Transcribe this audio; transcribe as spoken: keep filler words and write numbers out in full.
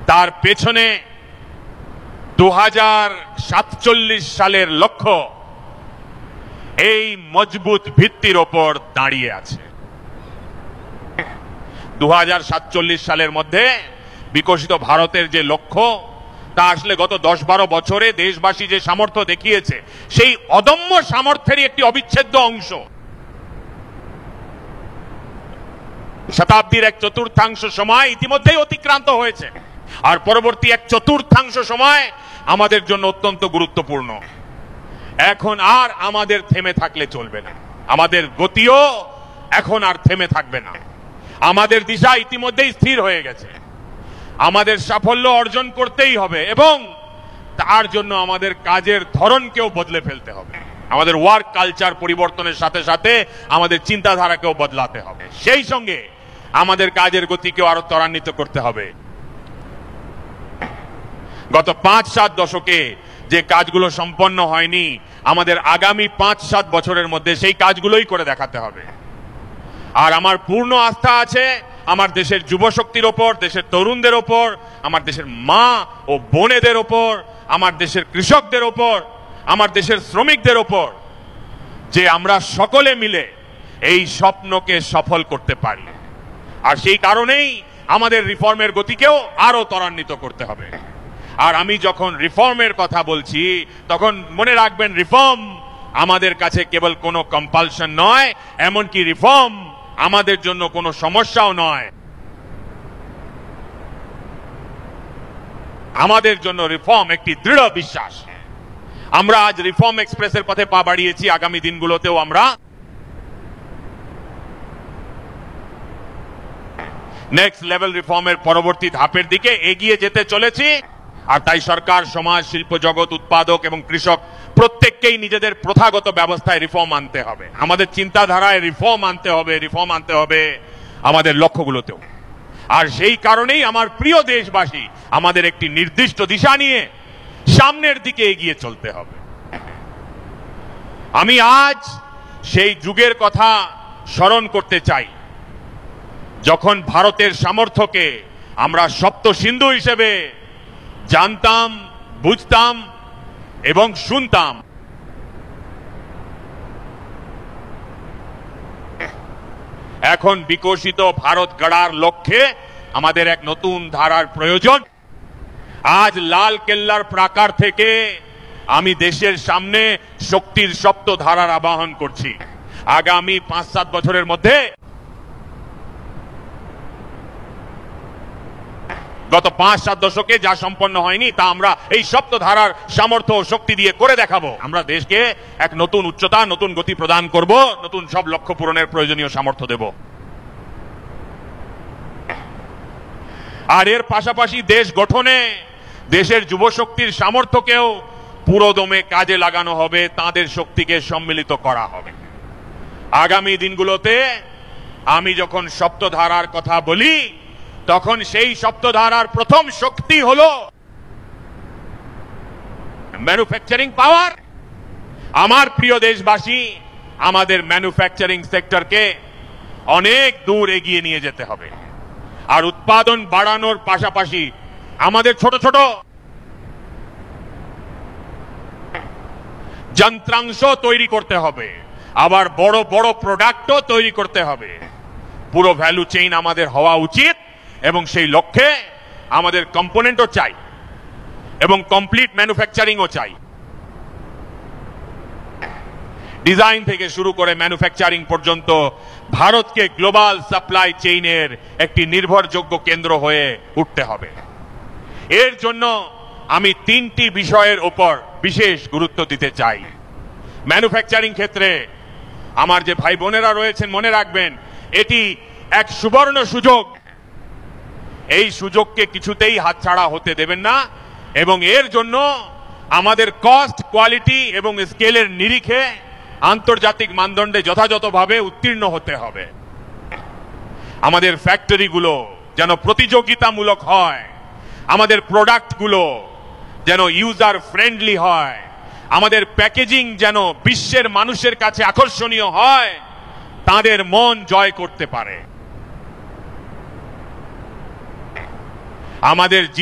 তার পেছনে দু হাজার সাতচল্লিশ সালের লক্ষ্য এই মজবুত ভিত্তির ওপর দাঁড়িয়ে আছে। দু হাজার সাতচল্লিশ সালের মধ্যে বিকশিত ভারতের যে লক্ষ্য, তা আসলে গত দশ বারো বছরে দেশবাসী যে সামর্থ্য দেখিয়েছে, সেই অদম্য সামর্থ্যেরই একটি অবিচ্ছেদ্য অংশ। শতাব্দীর এক চতুর্থাংশ সময় ইতিমধ্যেই অতিক্রান্ত হয়েছে, আর পরবর্তী এক চতুর্থাংশ সময় আমাদের জন্য অত্যন্ত গুরুত্বপূর্ণ। এখন আর আমাদের থেমে থাকলে চলবে না, আমাদের গতিও এখন আর থেমে থাকবে না। আমাদের দিশা ইতিমধ্যেই স্থির হয়ে গেছে, আমাদের সাফল্য অর্জন করতেই হবে এবং তার জন্য আমাদের কাজের ধরনকেও বদলে ফেলতে হবে। আমাদের ওয়ার্ক কালচার পরিবর্তনের সাথে সাথে আমাদের চিন্তাধারাকেও বদলাতে হবে, সেই সঙ্গে আমাদের কাজের গতিকেও আরো ত্বরান্বিত করতে হবে। গত পাঁচ সাত দশকে যে কাজগুলো সম্পন্ন হয়নি, আমাদের আগামী পাঁচ সাত বছরের মধ্যে সেই কাজগুলোই করে দেখাতে হবে। আর আমার পূর্ণ আস্থা আছে আমার দেশের যুবশক্তির ওপর, দেশের তরুণদের ওপর, আমার দেশের মা ও বোনেদের ওপর, আমার দেশের কৃষকদের ওপর, আমার দেশের শ্রমিকদের ওপর, যে আমরা সকলে মিলে এই স্বপ্নকে সফল করতে পারি। আর সেই কারণেই আমাদের রিফর্মের গতিকেও আরো ত্বরান্বিত করতে হবে। আর আমি যখন রিফর্মের কথা বলছি, তখন মনে রাখবেন, রিফর্ম আমাদের কাছে কেবল কোনো কম্পালশন নয়, এমনকি রিফর্ম আমাদের জন্য কোনো সমস্যাও নয়। আমাদের জন্য রিফর্ম একটি দৃঢ় বিশ্বাস। আমরা আজ রিফর্ম এক্সপ্রেসের পথে পা বাড়িয়েছি, আগামী দিনগুলোতেও আমরা নেক্সট লেভেল রিফর্মের পরবর্তী ধাপের দিকে এগিয়ে যেতে চলেছি। আর তাই সরকার, সমাজ, শিল্প জগৎ, উৎপাদক এবং কৃষক প্রত্যেককেই নিজেদের প্রথাগত ব্যবস্থায় রিফর্ম আনতে হবে, আমাদের চিন্তাধারায় রিফর্ম আনতে হবে, রিফর্ম আনতে হবে আমাদের লক্ষ্যগুলোতেও। আর সেই কারণেই আমার প্রিয় দেশবাসী, আমাদের একটি নির্দিষ্ট দিশা নিয়ে সামনের দিকে এগিয়ে চলতে হবে। আমি আজ সেই যুগের কথা স্মরণ করতে চাই, যখন ভারতের সামর্থ্যকে আমরা সপ্ত সিন্ধু হিসেবে জানতাম, বুঝতাম এবং শুনতাম। এখন বিকশিত ভারত গড়ার লক্ষ্যে আমাদের এক নতুন ধারার প্রয়োজন। আজ লাল কেল্লার প্রাকার থেকে আমি দেশের সামনে শক্তির সপ্ত ধারার আবাহন করছি। আগামী পাঁচ সাত বছরের মধ্যে গত পাঁচ সাত দশকে যা সম্পন্ন হয়নি, তা আমরা এই সপ্ত ধারার সামর্থ্য ও শক্তি দিয়ে করে দেখাবো। আমরা দেশকে এক নতুন উচ্চতা, নতুন গতি প্রদান করব, নতুন সব লক্ষ্য পূরণের প্রয়োজনীয় সামর্থ্য দেব। আর এর পাশাপাশি দেশ গঠনে দেশের যুবশক্তির সামর্থ্যকেও পুরোদমে কাজে লাগানো হবে, তাদের শক্তিকে সম্মিলিত করা হবে। আগামী দিনগুলোতে আমি যখন সপ্তধারার কথা বলি, তখন সেই সপ্তধারার প্রথম শক্তি হলো ম্যানুফ্যাকচারিং পাওয়ার। আমার প্রিয় দেশবাসী, আমাদের ম্যানুফ্যাকচারিং সেক্টরকে অনেক দূর এগিয়ে নিয়ে যেতে হবে। আর উৎপাদন বাড়ানোর পাশাপাশি আমাদের ছোট ছোট যন্ত্রাংশ তৈরি করতে হবে, আবার বড় বড় প্রোডাক্টও তৈরি করতে হবে। পুরো ভ্যালু চেইন আমাদের হওয়া উচিত এবং সেই লক্ষ্যে আমাদের কম্পোনেন্টও চাই এবং কমপ্লিট ম্যানুফ্যাকচারিংও চাই। ডিজাইন থেকে শুরু করে ম্যানুফ্যাকচারিং পর্যন্ত ভারতকে গ্লোবাল সাপ্লাই চেইনের একটি নির্ভরযোগ্য কেন্দ্র হয়ে উঠতে হবে। এর জন্য আমি তিনটি বিষয়ের উপর বিশেষ গুরুত্ব দিতে চাই। ম্যানুফ্যাকচারিং ক্ষেত্রে আমার যে ভাই বোনেরা রয়েছেন, মনে রাখবেন, এটি এক সুবর্ণ সুযোগ। এই সুযোগকে কিছুতেই হাতছাড়া হতে দেবেন না এবং এর জন্য আমাদের কস্ট, কোয়ালিটি এবং স্কেলের নিরিখে আন্তর্জাতিক মানদণ্ডে যথাযথভাবে উত্তীর্ণ হতে হবে। আমাদের ফ্যাক্টরিগুলো যেন প্রতিযোগিতামূলক হয়, আমাদের প্রোডাক্টগুলো যেন ইউজার ফ্রেন্ডলি হয়, আমাদের প্যাকেজিং যেন বিশ্বের মানুষের কাছে আকর্ষণীয় হয়, তাদের মন জয় করতে পারে। আমাদের